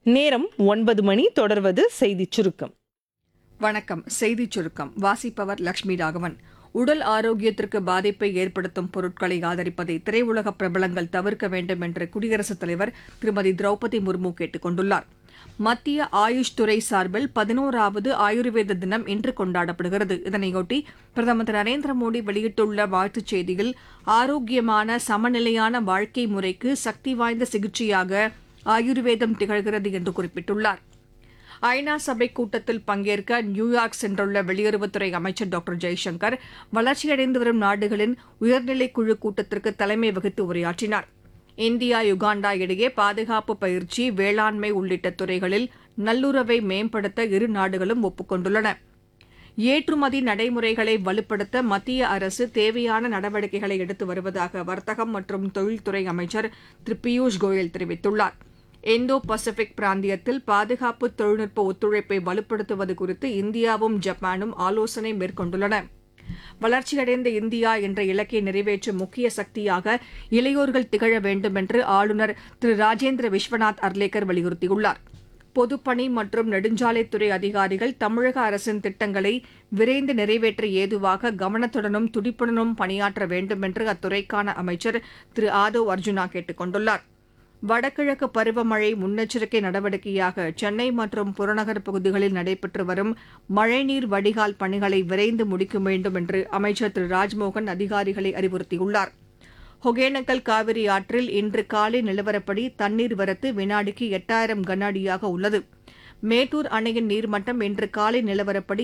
நேரம் 9 மணி. தொடர்வது செய்திச் சுருக்கம். வணக்கம். செய்திச் சுருக்கம் வாசிப்பவர் லட்சுமி ராகவன். உடல் ஆரோக்கியத்திற்கு பாதிப்பை ஏற்படுத்தும் பொருட்களை ஆதரிப்பதை திரையுலக பிரபலங்கள் தவிர்க்க வேண்டும் என்று குடியரசுத் தலைவர் திருமதி திரௌபதி முர்மு கேட்டுக் கொண்டுள்ளார். மத்திய ஆயுஷ் துறை சார்பில் 11வது ஆயுர்வேத தினம் இன்று கொண்டாடப்படுகிறது. இதனையொட்டி பிரதமர் திரு நரேந்திர மோடி வெளியிட்டுள்ள வாழ்த்துச் செய்தியில், ஆரோக்கியமான சமநிலையான வாழ்க்கை முறைக்கு சக்தி வாய்ந்த சிகிச்சையாக ஆயுர்வேதம் திகழ்கிறது என்று குறிப்பிட்டுள்ளார். ஐநா சபை கூட்டத்தில் பங்கேற்க நியூயார்க் சென்றுள்ள வெளியுறவுத்துறை அமைச்சர் டாக்டர் ஜெய்சங்கர் வளர்ச்சியடைந்து வரும் நாடுகளின் உயர்நிலைக் குழு கூட்டத்திற்கு தலைமை வகித்து உரையாற்றினார். இந்தியா யுகாண்டா இடையே பாதுகாப்பு பயிற்சி, வேளாண்மை உள்ளிட்ட துறைகளில் நல்லுறவை மேம்படுத்த இரு நாடுகளும் ஒப்புக் கொண்டுள்ளன. ஏற்றுமதி நடைமுறைகளை வலுப்படுத்த மத்திய அரசு தேவையான நடவடிக்கைகளை எடுத்து வருவதாக வர்த்தகம் மற்றும் தொழில்துறை அமைச்சர் திரு பியூஷ் கோயல் தெரிவித்துள்ளார். இந்தோ பசிபிக் பிராந்தியத்தில் பாதுகாப்பு தொழில்நுட்ப ஒத்துழைப்பை வலுப்படுத்துவது குறித்து இந்தியாவும் ஜப்பானும் ஆலோசனை மேற்கொண்டுள்ளன. வளர்ச்சியடைந்த இந்தியா என்ற இலக்கை நிறைவேற்றும் முக்கிய சக்தியாக இளையோர்கள் திகழ வேண்டும் என்று ஆளுநர் திரு ராஜேந்திர விஸ்வநாத் அர்லேக்கர் வலியுறுத்தியுள்ளார். பொதுப்பணி மற்றும் நெடுஞ்சாலைத்துறை அதிகாரிகள் தமிழக அரசின் திட்டங்களை விரைந்து நிறைவேற்ற ஏதுவாக கவனத்துடனும் துடிப்புடனும் பணியாற்ற வேண்டும் என்று அத்துறைக்கான அமைச்சர் திரு ஆதவ் அர்ஜுனா கேட்டுக் கொண்டுள்ளார். வடகிழக்கு பருவமழை முன்னெச்சரிக்கை நடவடிக்கையாக சென்னை மற்றும் புறநகர் பகுதிகளில் நடைபெற்று வரும் மழைநீர் வடிகால் பணிகளை விரைந்து முடிக்க வேண்டும் என்று அமைச்சர் திரு ராஜ்மோகன் அதிகாரிகளை அறிவுறுத்தியுள்ளார். ஒகேனக்கல் காவிரி ஆற்றில் இன்று காலை நிலவரப்படி தண்ணீர் வரத்து வினாடிக்கு 8000 கன அடியாக உள்ளது. மேட்டூர் அணையின் நீர்மட்டம் இன்று காலை நிலவரப்படி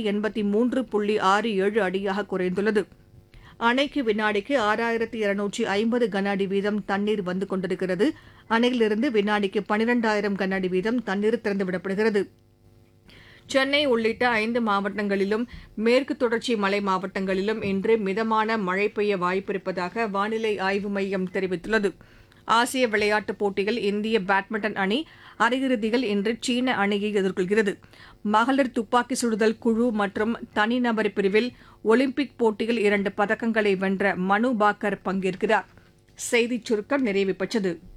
83.67 அடியாக குறைந்துள்ளது. அணைக்கு வினாடிக்கு 6250 கன அடி வீதம் தண்ணீர் வந்து கொண்டிருக்கிறது. அணையிலிருந்து வினாடிக்கு 12000 கன அடி வீதம் தண்ணீர் திறந்துவிடப்படுகிறது. சென்னை உள்ளிட்ட 5 மாவட்டங்களிலும் மேற்கு தொடர்ச்சி மலை மாவட்டங்களிலும் இன்று மிதமான மழை பெய்ய வாய்ப்பிருப்பதாக வானிலை ஆய்வு மையம் தெரிவித்துள்ளது. ஆசிய விளையாட்டுப் போட்டியில் இந்திய பேட்மிண்டன் அணி அரையிறுதியில் இன்று சீன அணியை எதிர்கொள்கிறது. மகளிர் துப்பாக்கி சுடுதல் குழு மற்றும் தனிநபர் பிரிவில் ஒலிம்பிக் போட்டியில் 2 பதக்கங்களை வென்ற மனு பாக்கர் பங்கேற்கிறார். செய்திச் சுருக்கம் நிறைவு பெற்றது.